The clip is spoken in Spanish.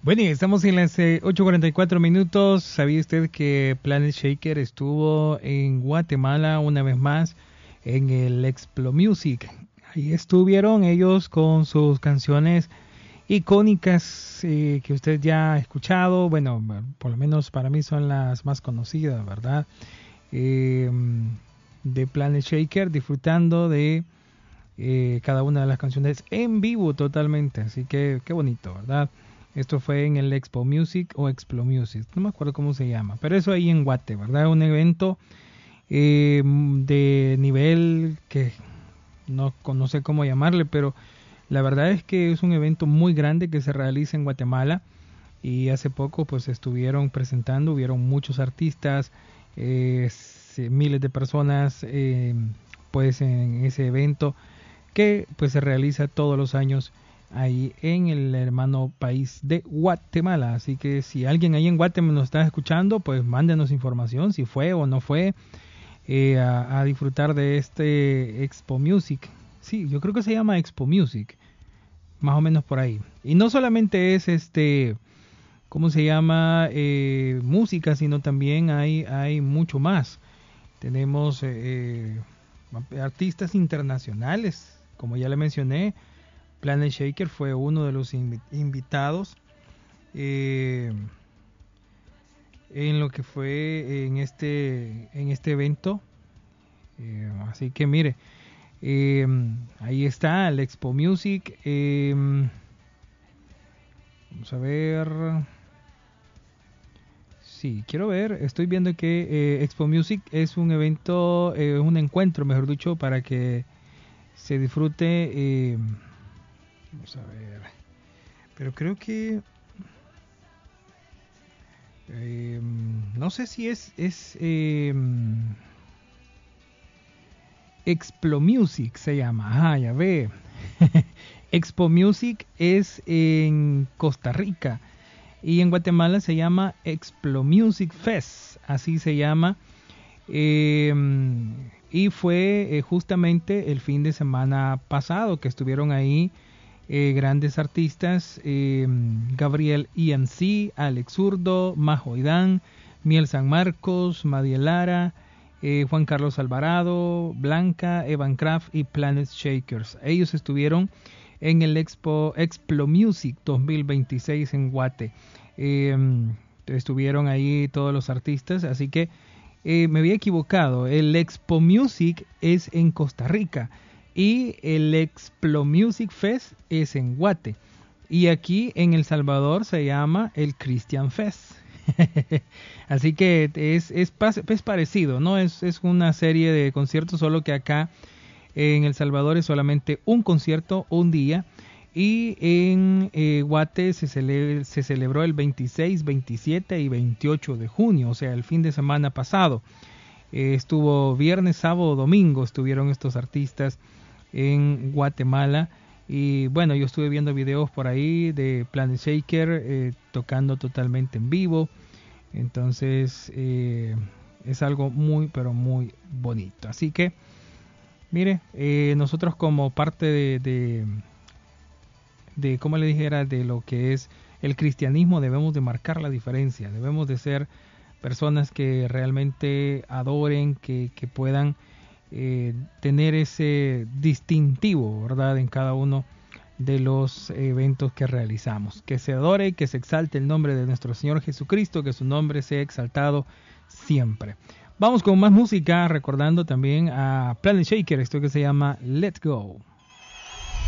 Bueno, y estamos en las 8:44 minutos. ¿Sabía usted que Planet Shaker estuvo en Guatemala una vez más en el Explo Music? Ahí estuvieron ellos con sus canciones icónicas que usted ya ha escuchado. Bueno, por lo menos para mí son las más conocidas, ¿verdad? Eh, de Planet Shaker, disfrutando de cada una de las canciones en vivo totalmente. Así que qué bonito, ¿verdad? Esto fue en el Expo Music o Explo Music, no me acuerdo cómo se llama, pero eso ahí en Guate, ¿verdad? Un evento de nivel que no sé cómo llamarle, pero la verdad es que es un evento muy grande que se realiza en Guatemala y hace poco pues estuvieron presentando, hubieron muchos artistas, miles de personas pues en ese evento que pues se realiza todos los años ahí en el hermano país de Guatemala. Así que si alguien ahí en Guatemala nos está escuchando, pues mándenos información si fue o no fue a disfrutar de este Expo Music. Sí, yo creo que se llama Expo Music, más o menos por ahí. Y no solamente es ¿cómo se llama? Música, sino también hay mucho más. Tenemos artistas internacionales, como ya le mencioné. Planet Shaker fue uno de los invitados en lo que fue en este evento. Así que mire, ahí está el Expo Music. Vamos a ver. Sí, quiero ver. Estoy viendo que Expo Music es un evento, un encuentro, mejor dicho, para que se disfrute. Vamos a ver. Pero creo que no sé si es Explo Music se llama. Ajá, ya ve. Expo Music es en Costa Rica y en Guatemala se llama Explo Music Fest, así se llama. Y fue justamente el fin de semana pasado que estuvieron ahí grandes artistas, Gabriel EMC, Alex Zurdo, Majo Idán, Miel San Marcos, Madiel Lara, Juan Carlos Alvarado, Blanca, Evan Kraft y Planet Shakers. Ellos estuvieron en el Explo Music 2026 en Guate. Estuvieron ahí todos los artistas, así que me había equivocado. El Expo Music es en Costa Rica y el Explo Music Fest es en Guate. Y aquí en El Salvador se llama el Christian Fest. Así que es parecido, ¿no? Es una serie de conciertos, solo que acá en El Salvador es solamente un concierto, un día. Y en Guate se celebró el 26, 27 y 28 de junio, o sea, el fin de semana pasado. Estuvo viernes, sábado, domingo, estuvieron estos artistas en Guatemala. Y bueno, yo estuve viendo videos por ahí de Planet Shaker tocando totalmente en vivo. Entonces es algo muy, pero muy bonito. Así que, mire, nosotros como parte de como le dijera, de lo que es el cristianismo, debemos de marcar la diferencia. Debemos de ser personas que realmente adoren, que puedan tener ese distintivo, ¿verdad?, en cada uno de los eventos que realizamos. Que se adore, que se exalte el nombre de nuestro Señor Jesucristo, que su nombre sea exaltado siempre. Vamos con más música, recordando también a Planet Shaker, esto que se llama Let's Go.